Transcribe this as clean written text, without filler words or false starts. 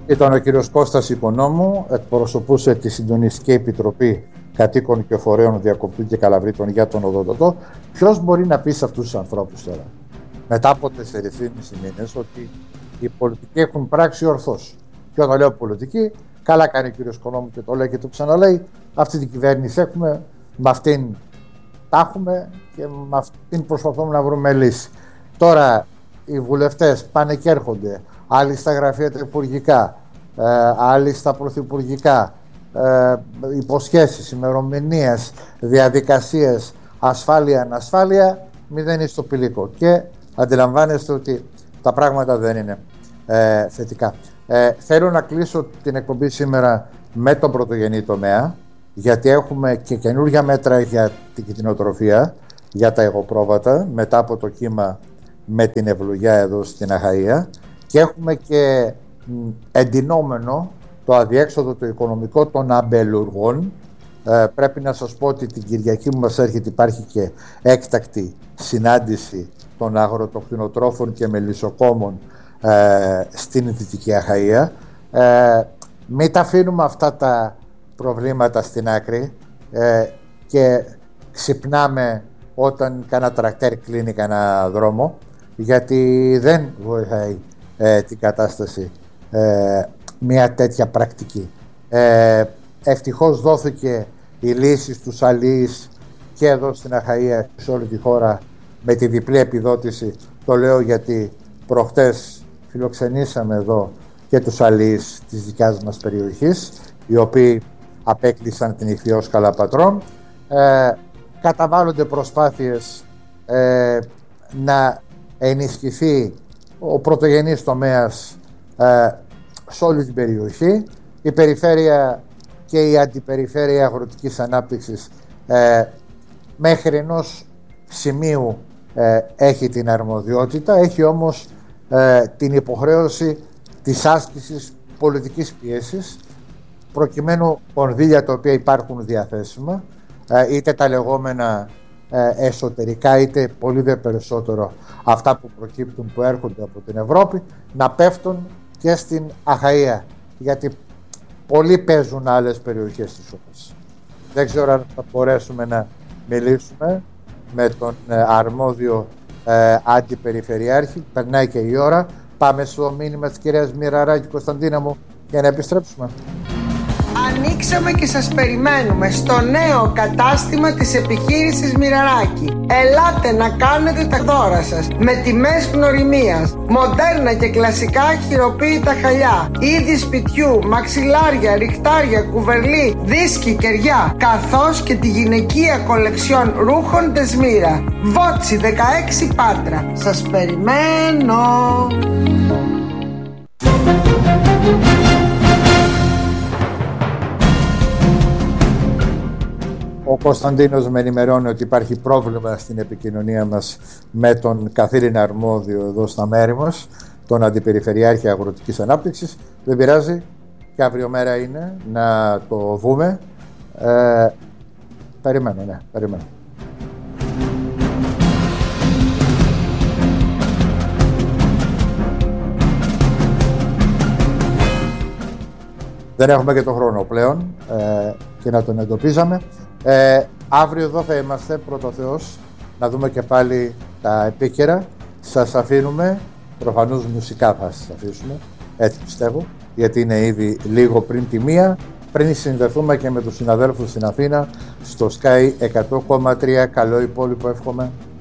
Ήταν ο κύριος Κώστας Οικονόμου, εκπροσωπούσε τη Συντονιστική Επιτροπή Κατοίκων και Φορέων Διακοπτού και Καλαβρίτων για τον οδοντοτό. Ποιος μπορεί να πει σε αυτούς τους ανθρώπους τώρα, μετά από 4,5 μήνες, ότι οι πολιτικοί έχουν πράξει ορθώς? Και όταν λέω πολιτική, καλά κάνει ο κύριος Οικονόμου και το λέει και το ξαναλέει, αυτή την κυβέρνηση έχουμε, με αυτήν τα έχουμε και με αυτήν προσπαθούμε να βρούμε λύση. Τώρα οι βουλευτές πάνε και έρχονται, άλλοι στα γραφεία τα υπουργικά, άλλοι στα πρωθυπουργικά, υποσχέσεις, ημερομηνίες, διαδικασίες, ασφάλεια, ανασφάλεια, μηδέν στο πηλίκο. Και αντιλαμβάνεστε ότι τα πράγματα δεν είναι θετικά. Θέλω να κλείσω την εκπομπή σήμερα με τον πρωτογενή τομέα, γιατί έχουμε και καινούργια μέτρα για την κτηνοτροφία, για τα εγωπρόβατα, μετά από το κύμα με την ευλογιά εδώ στην Αχαΐα, και έχουμε και εντυνόμενο το αδιέξοδο το οικονομικό των αμπελουργών. Πρέπει να σας πω ότι την Κυριακή που μας έρχεται υπάρχει και έκτακτη συνάντηση των αγροτοκτηνοτρόφων και μελισσοκόμων στην Δυτική Αχαΐα. Μην τα αφήνουμε αυτά τα προβλήματα στην άκρη και ξυπνάμε όταν κανένα τρακτέρ κλείνει κανένα δρόμο, γιατί δεν βοηθάει την κατάσταση μια τέτοια πρακτική. Ευτυχώς δόθηκε η λύση στους αλείς και εδώ στην Αχαΐα, σε όλη τη χώρα, με τη διπλή επιδότηση. Το λέω γιατί προχτές φιλοξενήσαμε εδώ και τους αλείς της δικιάς μας περιοχής, οι οποίοι απέκλεισαν την Ιχθυός Καλαπατρών. Καταβάλλονται προσπάθειες να ενισχυθεί ο πρωτογενής τομέας σε όλη την περιοχή. Η περιφέρεια και η αντιπεριφέρεια αγροτικής ανάπτυξης μέχρι ενός σημείου έχει την αρμοδιότητα, έχει όμως την υποχρέωση της άσκησης πολιτικής πίεσης, προκειμένου κονδύλια τα οποία υπάρχουν διαθέσιμα, είτε τα λεγόμενα εσωτερικά, είτε πολύ δε περισσότερο αυτά που προκύπτουν, που έρχονται από την Ευρώπη, να πέφτουν και στην Αχαΐα, γιατί πολλοί παίζουν άλλες περιοχές της χώρας. Δεν ξέρω αν θα μπορέσουμε να μιλήσουμε με τον αρμόδιο αντιπεριφερειάρχη. Περνάει και η ώρα. Πάμε στο μήνυμα της κυρίας Μοιραράκη, Κωνσταντίνα μου, για να επιστρέψουμε. Ανοίξαμε και σας περιμένουμε στο νέο κατάστημα της επιχείρησης Μοιραράκη. Ελάτε να κάνετε τα δώρα σας με τιμές γνωριμίας, μοντέρνα και κλασικά χειροποίητα χαλιά, είδη σπιτιού, μαξιλάρια, ριχτάρια, κουβερλί, δίσκοι, κεριά, καθώς και τη γυναικεία κολεξιόν ρούχων Δεσμύρα. Βότσι 16 Πάτρα. Σας περιμένω. Ο Κωνσταντίνος με ενημερώνει ότι υπάρχει πρόβλημα στην επικοινωνία μας με τον καθήλυνα αρμόδιο εδώ στα μέρη μας, τον Αντιπεριφερειάρχη Αγροτικής Ανάπτυξης. Δεν πειράζει, και αύριο μέρα είναι να το δούμε. Περιμένω. Δεν έχουμε και τον χρόνο πλέον και να τον εντοπίζαμε. Αύριο εδώ θα είμαστε, πρώτο Θεός, να δούμε και πάλι τα επίκαιρα. Σας αφήνουμε, προφανώς μουσικά θα σας αφήσουμε, έτσι πιστεύω, γιατί είναι ήδη λίγο πριν τη 1, πριν συνδεθούμε και με τους συναδέλφους στην Αθήνα στο Sky 100,3. Καλό υπόλοιπο εύχομαι.